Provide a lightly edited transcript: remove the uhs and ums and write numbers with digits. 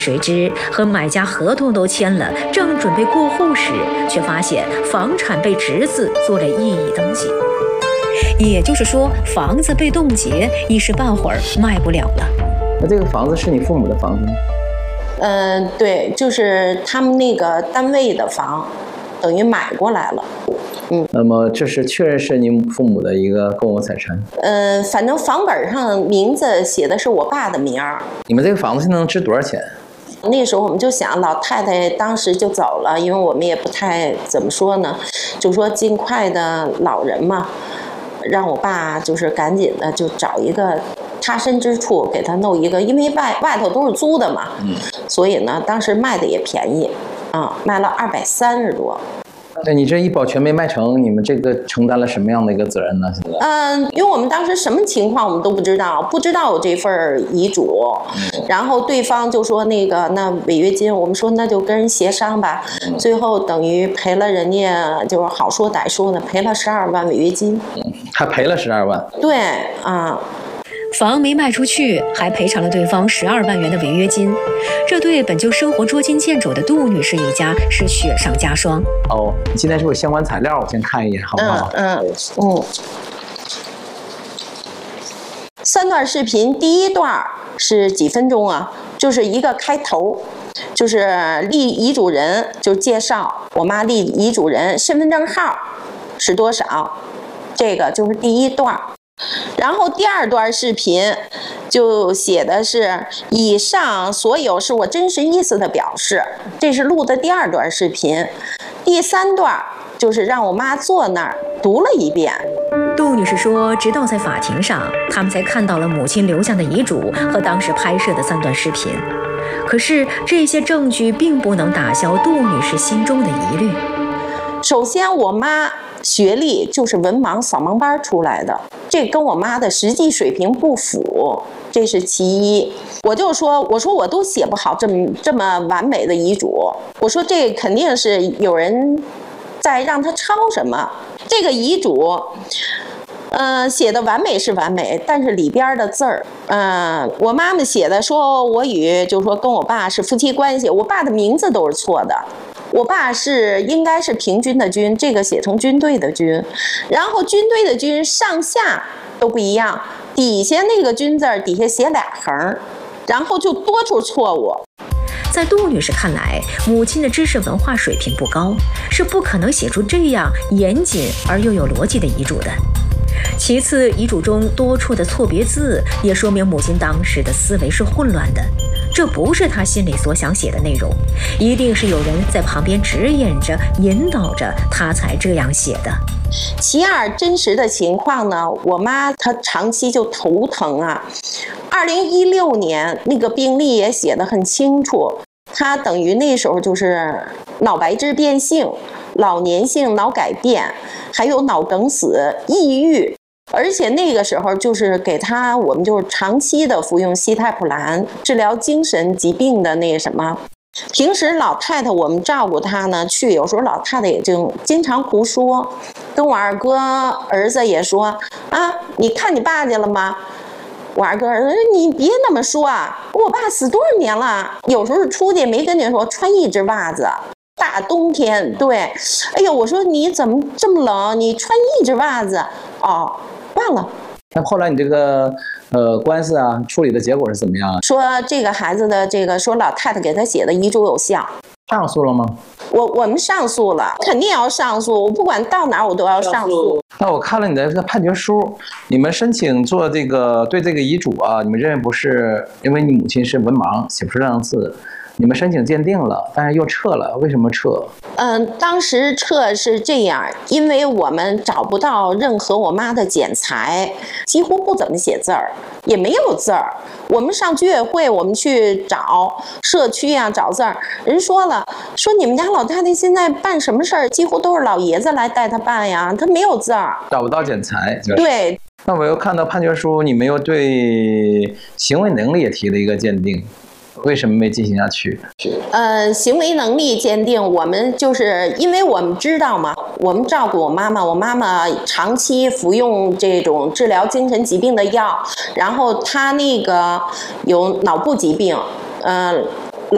谁知和买家合同都签了，正准备过户时，却发现房产被侄子做了异议登记。也就是说，房子被冻结，一时半会儿卖不了了。 那这个房子是你父母的房子吗？ 对，就是他们那个单位的房，等于买过来了。 那么这是确认是你父母的一个共有财产？ 反正房本上名字写的是我爸的名儿。 你们这个房子现在能值多少钱？ 那时候我们就想，老太太当时就走了，因为我们也不太怎么说呢，就说尽快的老人嘛，让我爸就是赶紧的就找一个他身之处给他弄一个，因为外头都是租的嘛，所以呢，当时卖的也便宜，卖了230多。 那你这一保全没卖成，你们这个承担了什么样的一个责任呢？现在？ 因为我们当时什么情况我们都不知道有这份遗嘱，然后对方就说那违约金，我们说那就跟人协商吧，最后等于赔了人家，就是好说歹说的赔了12万违约金。 还赔了12万？ 对房没卖出去，还赔偿了对方12万元的违约金，这对本就生活捉襟见肘的杜女士一家是雪上加霜。 你今天是不是有相关材料？我先看一眼，好不好 ？3段视频，第一段是几分钟啊？就是一个开头，就是立遗嘱人就介绍我妈立遗嘱人身份证号是多少，这个就是第一段。然后第2段视频就写的是以上所有是我真实意思的表示，这是录的第2段视频。第3段就是让我妈坐那儿读了一遍。 杜女士说，直到在法庭上，他们才看到了母亲留下的遗嘱和当时拍摄的3段视频。可是这些证据并不能打消杜女士心中的疑虑。 首先，我妈学历就是文盲扫盲班出来的，这跟我妈的实际水平不符，这是其一。我说我都写不好这么完美的遗嘱，我说这肯定是有人在让他抄什么。这个遗嘱写的完美是完美，但是里边的字儿，我妈妈写的说我与就是说跟我爸是夫妻关系，我爸的名字都是错的。我爸应该是平均的均，这个写成军队的军，然后军队的军上下都不一样，底下那个军字底下写2横，然后就多处错误。 在杜女士看来，母亲的知识文化水平不高，是不可能写出这样严谨而又有逻辑的遗嘱的。其次，遗嘱中多处的错别字也说明母亲当时的思维是混乱的，这不是她心里所想写的内容，一定是有人在旁边指引着引导着她才这样写的。 其二，真实的情况呢，我妈她长期就头疼啊。2016年那个病历也写得很清楚，她等于那时候就是脑白质变性、老年性脑改变，还有脑梗死、抑郁，而且那个时候就是给她，我们就是长期的服用西泰普兰治疗精神疾病的那什么。平时老太太我们照顾她呢，有时候老太太也就经常胡说，跟我二哥儿子也说你看你爸去了吗？我二哥儿子你别那么说啊，我爸死多少年了，有时候出去没跟你说穿1只袜子，大冬天，对，哎呦，我说你怎么这么冷，你穿1只袜子，忘了。 那后来你这个官司处理的结果是怎么样？ 说这个孩子的说老太太给他写的遗嘱有效。 上诉了吗？ 我们上诉了，肯定要上诉，我不管到哪我都要上诉。 那我看了你的这个判决书，你们申请做对这个遗嘱你们认为不是因为你母亲是文盲写不出这样字，你们申请鉴定了，但是又撤了，为什么撤？ 当时撤是这样，因为我们找不到任何我妈的剪裁，几乎不怎么写字儿，也没有字儿。我们上居委会，我们去找社区找字儿，人说你们家老太太现在办什么事儿，几乎都是老爷子来带她办呀，她没有字儿， 找不到剪裁。 对。 那我又看到判决书，你们又对行为能力也提了一个鉴定。为什么没进行下去？ 行为能力鉴定，我们就是因为我们知道嘛，我们照顾我妈妈长期服用这种治疗精神疾病的药，然后她那个有脑部疾病，